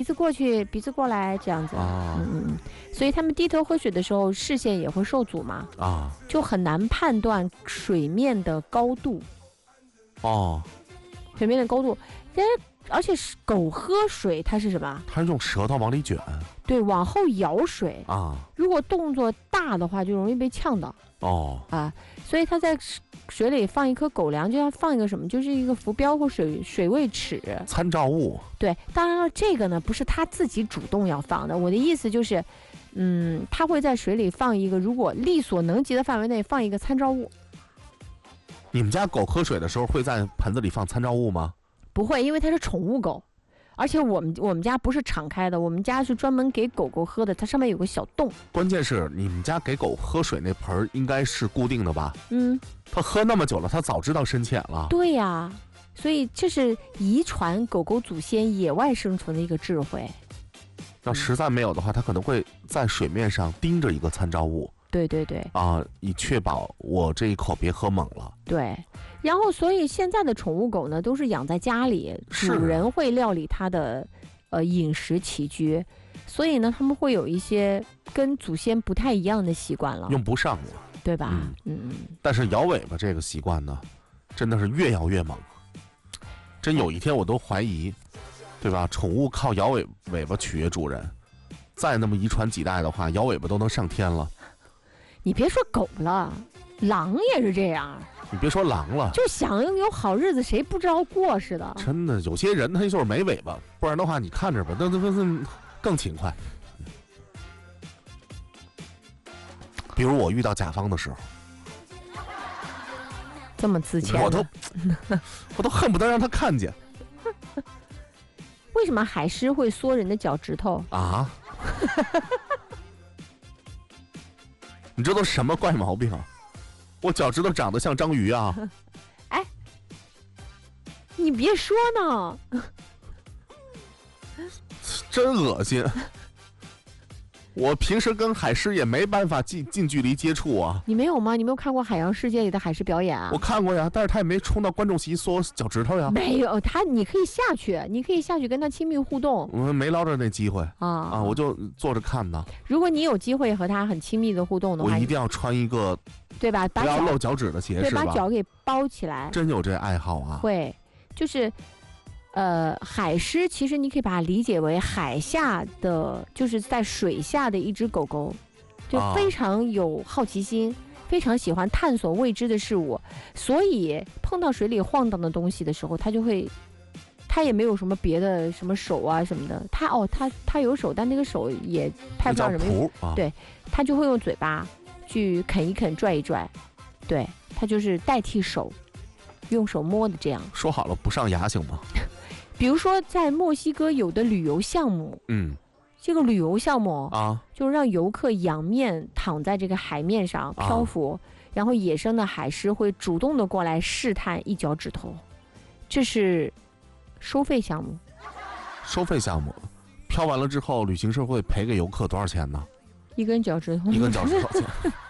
子过去，鼻子过来这样子啊。 所以他们低头喝水的时候，视线也会受阻嘛， 啊， 就很难判断水面的高度。 哦， 水面的高度，而且狗喝水它是什么？ 它是用舌头往里卷， 对，往后舀水啊。 如果动作大的话，就容易被呛到。 哦啊，所以它在水里放一颗狗粮，就像放一个什么，就是一个浮标或水位尺参照物。 对，当然了，这个呢不是他自己主动要放的。我的意思就是，他会在水里放一个，如果力所能及的范围内放一个参照物。 你们家狗喝水的时候会在盆子里放参照物吗？ 不会，因为它是宠物狗。而且我们家不是敞开的，我们家是专门给狗狗喝的，它上面有个小洞。 关键是你们家给狗喝水那盆应该是固定的吧？它喝那么久了，它早知道深浅了。 对呀，所以这是遗传狗狗祖先野外生存的一个智慧。 要实在没有的话，它可能会在水面上盯着一个参照物。 对对对啊，以确保我这一口别喝猛了。 对，然后所以现在的宠物狗呢，都是养在家里，主人会料理它的饮食起居，所以呢，他们会有一些跟祖先不太一样的习惯了， 用不上了， 对吧？ 但是摇尾巴这个习惯呢，真的是越摇越猛。真有一天我都怀疑，对吧？宠物靠摇尾巴取悦主人，再那么遗传几代的话，摇尾巴都能上天了。 你别说狗了，狼也是这样。 你别说狼了， 就想有好日子，谁不知道过似的。 真的，有些人他就是没尾巴，不然的话，你看着吧，那更勤快。比如我遇到甲方的时候， 这么自谦， 我都恨不得让他看见。 为什么海狮会缩人的脚趾头啊？你这都什么怪毛病啊？我脚趾头长得像章鱼啊！ 哎，你别说呢， 真恶心。我平时跟海狮也没办法近距离接触啊。 你没有吗？你没有看过《海洋世界》里的海狮表演啊？ 我看过呀，但是他也没冲到观众席缩脚趾头呀。 没有他，你可以下去跟他亲密互动。 我没捞着那机会啊， 我就坐着看呢。 如果你有机会和他很亲密的互动的话， 我一定要穿一个， 对吧？ 不要露脚趾的鞋， 对， 是吧？ 把脚给包起来。 真有这爱好啊？ 会，就是。海狮其实你可以把它理解为海下的，就是在水下的一只狗狗，就非常有好奇心，非常喜欢探索未知的事物，所以碰到水里晃荡的东西的时候，它也没有什么别的什么手啊什么的，它有手，但那个手也派不上什么用，对，它就会用嘴巴去啃一啃、拽一拽，对，它就是代替手，用手摸的这样。 说好了不上牙行吗？ 比如说，在墨西哥有的旅游项目，这个旅游项目啊，就是让游客仰面躺在这个海面上漂浮，然后野生的海狮会主动的过来试探一脚趾头，这是收费项目。 收费项目，漂完了之后，旅行社会赔给游客多少钱呢？ 一根脚趾头。 一根脚趾头钱。